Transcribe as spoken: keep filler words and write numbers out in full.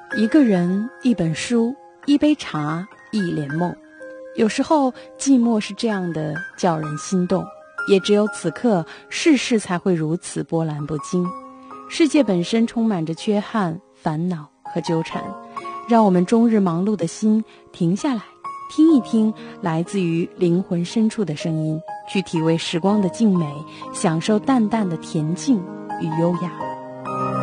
一个人，一本书，一杯茶，一帘梦。有时候寂寞是这样的叫人心动，也只有此刻世事才会如此波澜不惊。世界本身充满着缺憾、烦恼和纠缠，让我们终日忙碌的心停下来，听一听来自于灵魂深处的声音，去体味时光的静美，享受淡淡的恬静与优雅。